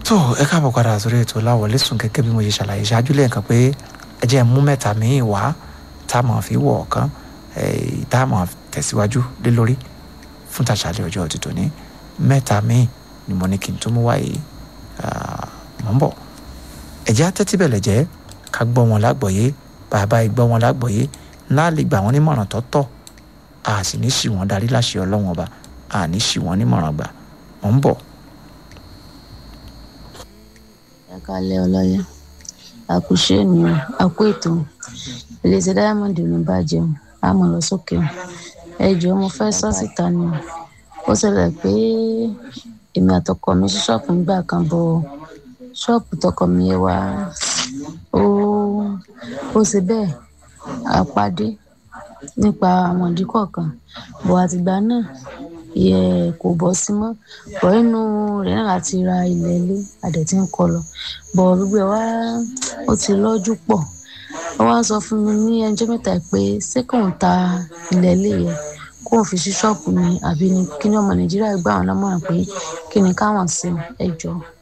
tó ẹ káàbọ̀ padà sórí ètò Láwọlé Sùn gẹ́gẹ́ bí mo ṣe ṣàlàyé ṣáájú lẹ́ẹ̀kan pé ẹ jẹ́ mú mẹ́ta míì wá tá a máa fi wọ̀ ọ̀kan tá a máa tẹ̀síwájú lé lórí fún tàṣálẹ́ ọjọ́ ti tòní mẹ́ta míì ni mo ní kí n tó mú wáyé mọ̀ ń bọ̀ ẹ jẹ́ àtẹ́tí bẹ̀lẹ̀ jẹ́ ká gbọ́ wọn lágbọ̀yé bàbá ìgbọ́ wọn lágbọ̀yé náà lè gbà wọ́n nímọ̀ràn tọ́tọ̀ a sì ní ṣì wọ́n darí láṣẹ Ọlọ́run ọba a ní ṣì wọ́n nímọ̀ràn gbà mọ̀ ń bọ̀. Ẹ káalẹ́ ọlọ́yẹ àkùṣe ènìyàn àkó ètò iléeṣẹ́ Diamond ní bàjẹ́ a mọ̀ lọ sókè ẹ jọ̀ọ́ mo fẹ́ sọ síta ni ó ṣẹlẹ̀ pé èmi àtọkọ mi sí ṣọ́ọ̀pù nígbà kan bọ̀ ṣọ́ọ̀pù tọkọ mi yẹn wá ó ṣe bẹ́ẹ̀ àpàdé nípa àwọn ìdí kọ̀ọ̀kan bọ̀ àtìgbà náà yẹ kò bọ́ sí mọ́ bọ̀ inú rẹ̀ náà láti ra ilẹ̀ ilé adẹ̀ tí ń kọ lọ bọ̀ gbogbo ẹ̀ wá ó ti lọ́jú pọ̀ ó wá sọ fún mi ní ẹjọ́ mẹ́ta pé ṣé kóun ta ilẹ̀ ilé yẹn kóun fi sí ṣọ́ọ̀pù ni àbí ni kí ni ọmọ Nàìjíríà gbà wọn lámọ̀ràn pé kí ni káwọn ṣe ẹ jọ̀ọ́.